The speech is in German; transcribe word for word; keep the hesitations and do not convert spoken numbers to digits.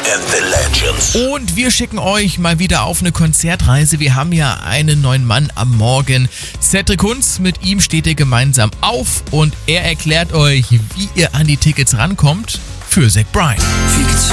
and the Legends. Und wir schicken euch mal wieder auf eine Konzertreise. Wir haben ja einen neuen Mann am Morgen. Cedric Kunz, mit ihm steht ihr gemeinsam auf und er erklärt euch, wie ihr an die Tickets rankommt für Zach Bryan.